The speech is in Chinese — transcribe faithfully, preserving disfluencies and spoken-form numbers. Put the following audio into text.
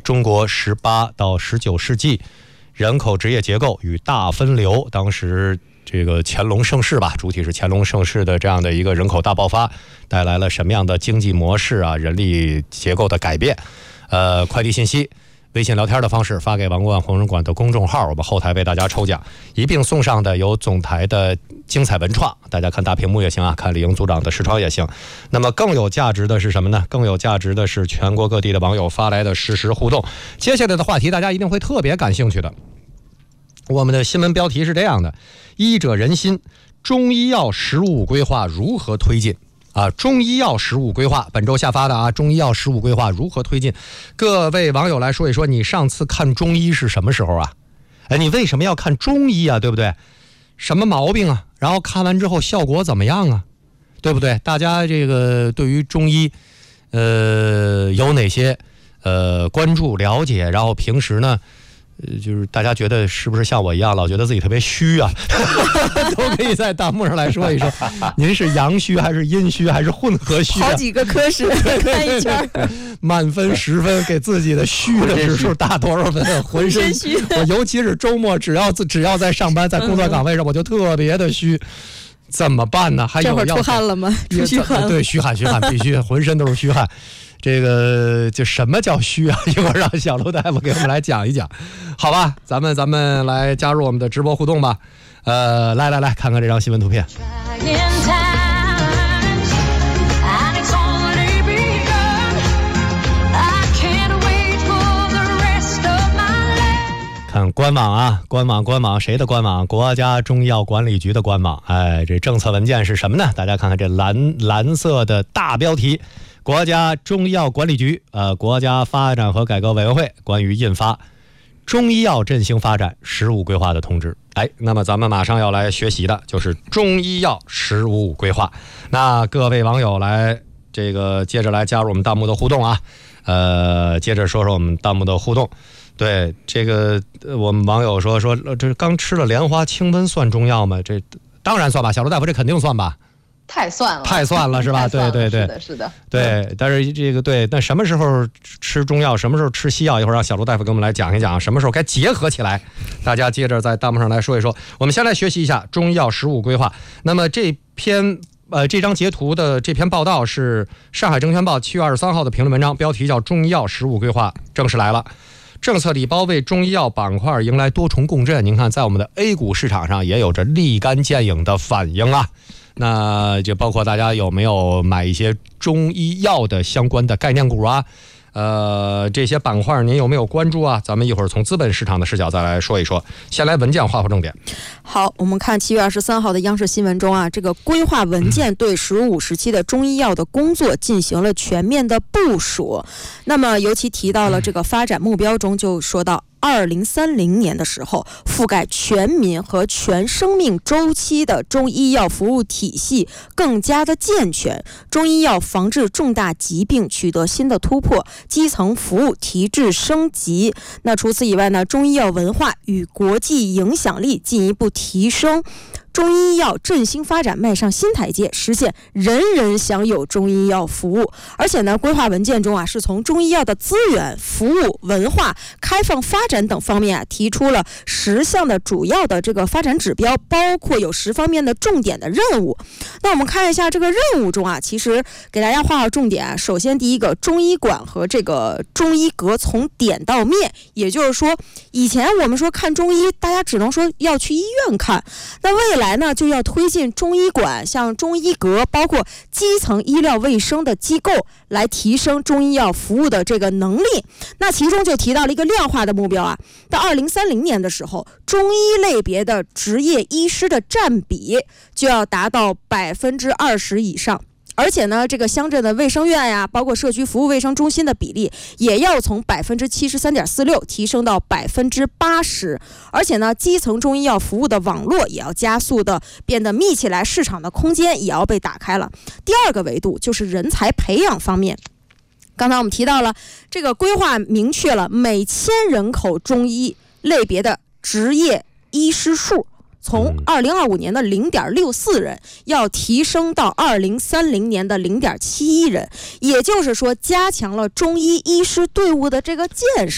中国十八到十九世纪人口职业结构与大分流，当时这个乾隆盛世吧，主体是乾隆盛世的这样的一个人口大爆发，带来了什么样的经济模式啊、人力结构的改变。呃，快递信息微信聊天的方式发给王冠红人馆的公众号，我们后台为大家抽奖，一并送上的有总台的精彩文创，大家看大屏幕也行啊，看李英组长的视窗也行。那么更有价值的是什么呢？更有价值的是全国各地的网友发来的实时互动。接下来的话题大家一定会特别感兴趣的，我们的新闻标题是这样的：医者仁心，中医药“十五”规划如何推进？啊，中医药“十五”规划本周下发的啊，中医药“十五”规划如何推进？各位网友来说一说，你上次看中医是什么时候啊？哎，你为什么要看中医啊？对不对？什么毛病啊？然后看完之后效果怎么样啊？对不对？大家这个对于中医，呃，有哪些呃关注了解？然后平时呢？呃，就是大家觉得是不是像我一样，老觉得自己特别虚啊？都可以在弹幕上来说一说，您是阳虚还是阴虚还是混合虚、啊？ 好几个科室看一圈， 满分十分，给自己的虚的指数打多少分？浑身虚。我尤其是周末，只要只要在上班，在工作岗位上，我就特别的虚。怎么办呢？还有这会儿出汗了吗？出虚汗了。 对，虚汗，虚汗，必须，浑身都是虚汗。这个就什么叫虚啊？一会儿让小卢大夫给我们来讲一讲，好吧？咱们咱们来加入我们的直播互动吧。呃，来来来，看看这张新闻图片。看官网啊，官网官网谁的官网？国家中医药管理局的官网。哎，这政策文件是什么呢？大家看看这蓝蓝色的大标题。国家中医药管理局、呃，国家发展和改革委员会关于印发中医药振兴发展“十五”规划的通知。哎，那么咱们马上要来学习的就是中医药“十五”规划。那各位网友来这个接着来加入我们弹幕的互动啊，呃，接着说说我们弹幕的互动。对，这个我们网友说说，这刚吃了莲花清瘟算中药吗？这当然算吧，小罗大夫，这肯定算吧。 太算了， 太算了是吧？对对对， 是的，是的， 对。但是这个对，那什么时候吃中药，什么时候吃西药？一会儿让小卢大夫给我们来讲一讲，什么时候该结合起来。大家接着在弹幕上来说一说。我们先来学习一下中药“十五”规划。那么这篇呃这张截图的这篇报道是上海证券报七月二十三号的评论文章，标题叫《中医药“十五”规划正式来了》。政策礼包为中医药板块迎来多重共振。您看，在我们的 A 股市场上也有着立竿见影的反应啊。那就包括大家有没有买一些中医药的相关的概念股啊？呃，这些板块您有没有关注啊？咱们一会儿从资本市场的视角再来说一说。先来文件划划重点。 好，我们看七月二十三号的央视新闻中啊，这个规划文件对“十五”时期的中医药的工作进行了全面的部署。那么尤其提到了这个发展目标中，就说到二零三零年的时候，覆盖全民和全生命周期的中医药服务体系更加的健全，中医药防治重大疾病取得新的突破，基层服务提质升级。那除此以外呢，中医药文化与国际影响力进一步提升，中医药振兴发展迈上新台阶，实现人人享有中医药服务。而且呢，规划文件中啊，是从中医药的资源、服务、文化、开放发展等方面啊，提出了十项的主要的这个发展指标，包括有十方面的重点的任务。那我们看一下这个任务中啊，其实给大家画好重点啊。首先第一个，中医馆和这个中医阁从点到面，也就是说，以前我们说看中医，大家只能说要去医院看，那未来呢就要推进中医馆，像中医阁，包括基层医疗卫生的机构，来提升中医药服务的这个能力。那其中就提到了一个量化的目标啊，到二零三零年的时候，中医类别的职业医师的占比就要达到百分之二十以上。而且呢，这个乡镇的卫生院呀，包括社区服务卫生中心的比例，也要从百分之七十三点四六提升到百分之八十。而且呢，基层中医药服务的网络也要加速的变得密起来，市场的空间也要被打开了。第二个维度就是人才培养方面。刚才我们提到了这个规划明确了每千人口中医类别的职业医师数，从二零二五年的零点六四人要提升到二零三零年的零点七一人，也就是说加强了中医医师队伍的这个建设。